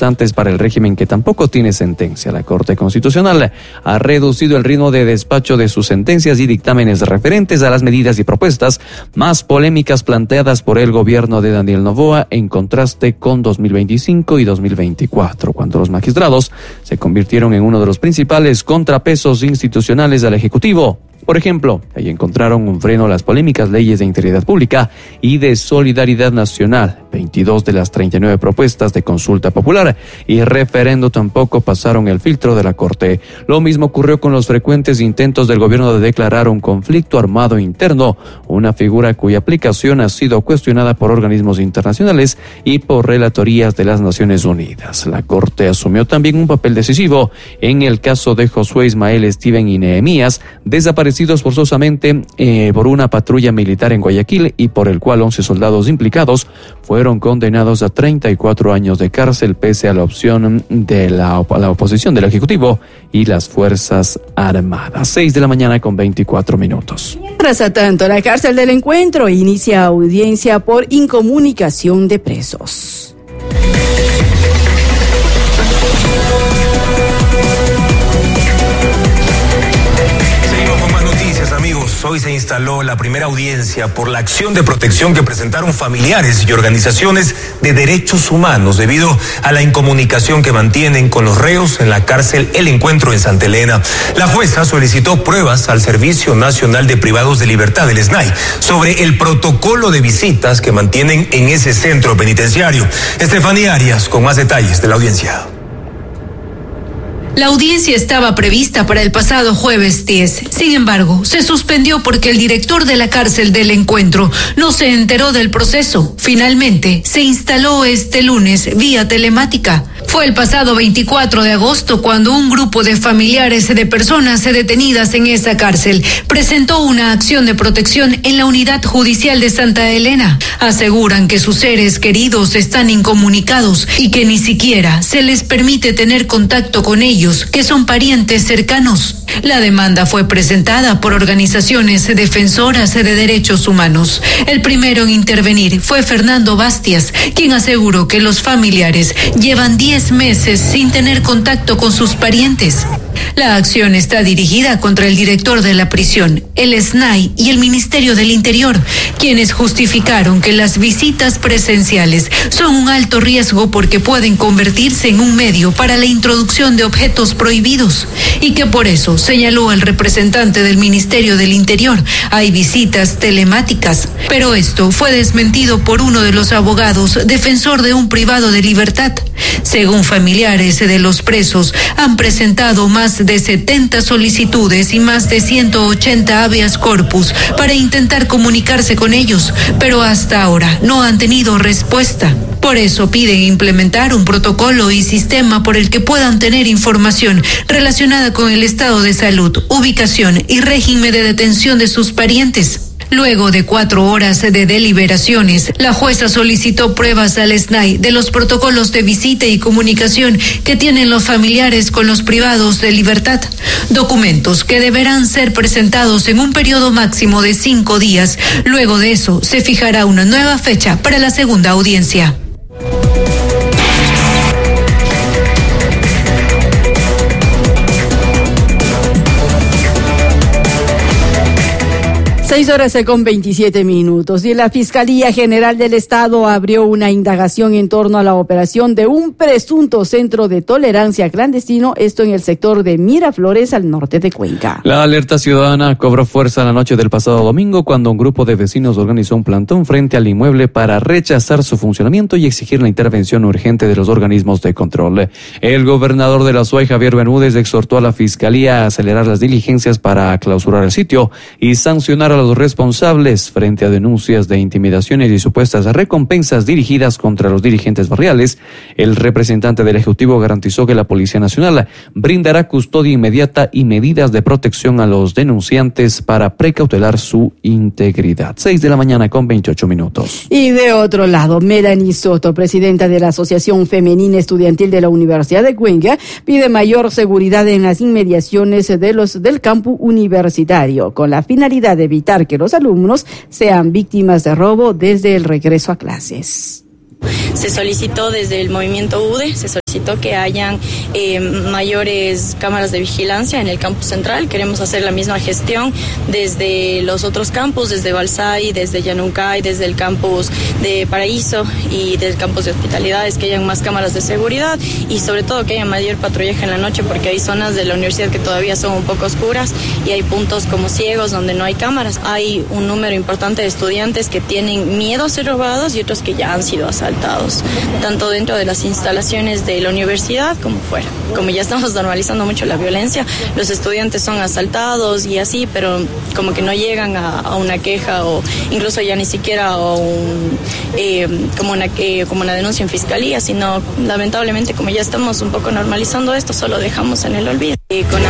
importantes para el régimen que tampoco tiene sentencia. La Corte Constitucional ha reducido el ritmo de despacho de sus sentencias y dictámenes referentes a las medidas y propuestas más polémicas planteadas por el gobierno de Daniel Noboa, en contraste con 2025 y 2024, cuando los magistrados se convirtieron en uno de los principales contrapesos institucionales al Ejecutivo. Por ejemplo, ahí encontraron un freno a las polémicas leyes de integridad pública y de solidaridad nacional. 22 de las 39 propuestas de consulta popular y referendo tampoco pasaron el filtro de la Corte. Lo mismo ocurrió con los frecuentes intentos del gobierno de declarar un conflicto armado interno, una figura cuya aplicación ha sido cuestionada por organismos internacionales y por relatorías de las Naciones Unidas. La Corte asumió también un papel decisivo en el caso de Josué Ismael, Steven y Nehemías, desaparecidos forzosamente por una patrulla militar en Guayaquil y por el cual 11 soldados implicados fueron condenados a 34 años de cárcel pese a la opción de la oposición del Ejecutivo y las Fuerzas Armadas. 6 de la mañana con 24 minutos. Mientras tanto, la cárcel del Encuentro inicia audiencia por incomunicación de presos. Hoy se instaló la primera audiencia por la acción de protección que presentaron familiares y organizaciones de derechos humanos debido a la incomunicación que mantienen con los reos en la cárcel El Encuentro en Santa Elena. La jueza solicitó pruebas al Servicio Nacional de Privados de Libertad, el SNAI, sobre el protocolo de visitas que mantienen en ese centro penitenciario. Estefanía Arias con más detalles de la audiencia. La audiencia estaba prevista para el pasado jueves 10. Sin embargo, se suspendió porque el director de la cárcel del Encuentro no se enteró del proceso. Finalmente, se instaló este lunes vía telemática. Fue el pasado 24 de agosto cuando un grupo de familiares de personas detenidas en esa cárcel presentó una acción de protección en la Unidad Judicial de Santa Elena. Aseguran que sus seres queridos están incomunicados y que ni siquiera se les permite tener contacto con ellos, que son parientes cercanos. La demanda fue presentada por organizaciones defensoras de derechos humanos. El primero en intervenir fue Fernando Bastias, quien aseguró que los familiares llevan 10 meses sin tener contacto con sus parientes. La acción está dirigida contra el director de la prisión, el SNAI y el Ministerio del Interior, quienes justificaron que las visitas presenciales son un alto riesgo porque pueden convertirse en un medio para la introducción de objetos prohibidos y que por eso, señaló el representante del Ministerio del Interior, hay visitas telemáticas. Pero esto fue desmentido por uno de los abogados, defensor de un privado de libertad. Según familiares de los presos, han presentado más de 70 solicitudes y más de 180 habeas corpus para intentar comunicarse con ellos, pero hasta ahora no han tenido respuesta. Por eso piden implementar un protocolo y sistema por el que puedan tener información relacionada con el estado de salud, ubicación y régimen de detención de sus parientes. Luego de 4 horas de deliberaciones, la jueza solicitó pruebas al SNAI de los protocolos de visita y comunicación que tienen los familiares con los privados de libertad. Documentos que deberán ser presentados en un periodo máximo de 5 días. Luego de eso, se fijará una nueva fecha para la segunda audiencia. 6:27. Y la Fiscalía General del Estado abrió una indagación en torno a la operación de un presunto centro de tolerancia clandestino, esto en el sector de Miraflores, al norte de Cuenca. La alerta ciudadana cobró fuerza la noche del pasado domingo cuando un grupo de vecinos organizó un plantón frente al inmueble para rechazar su funcionamiento y exigir la intervención urgente de los organismos de control. El gobernador de la SUAY, Javier Bermúdez, exhortó a la Fiscalía a acelerar las diligencias para clausurar el sitio y sancionar a los responsables frente a denuncias de intimidaciones y supuestas recompensas dirigidas contra los dirigentes barriales. El representante del Ejecutivo garantizó que la Policía Nacional brindará custodia inmediata y medidas de protección a los denunciantes para precautelar su integridad. 6:28 a.m. Y de otro lado, Melanie Soto, presidenta de la Asociación Femenina Estudiantil de la Universidad de Cuenca, pide mayor seguridad en las inmediaciones del campus universitario, con la finalidad de evitar que los alumnos sean víctimas de robo desde el regreso a clases. Se solicitó desde el movimiento UDE, Necesito que hayan mayores cámaras de vigilancia en el campus central. Queremos hacer la misma gestión desde los otros campus, desde Balsay, desde Yanuncay, desde el campus de Paraíso y del campus de Hospitalidades, que hayan más cámaras de seguridad y sobre todo que haya mayor patrullaje en la noche, porque hay zonas de la universidad que todavía son un poco oscuras y hay puntos como Ciegos donde no hay cámaras. Hay un número importante de estudiantes que tienen miedo a ser robados y otros que ya han sido asaltados, tanto dentro de las instalaciones de la universidad como fuera. Como ya estamos normalizando mucho la violencia, los estudiantes son asaltados y así, pero como que no llegan a una queja o incluso ya ni siquiera a como una denuncia en fiscalía, sino lamentablemente como ya estamos un poco normalizando esto, solo dejamos en el olvido. Con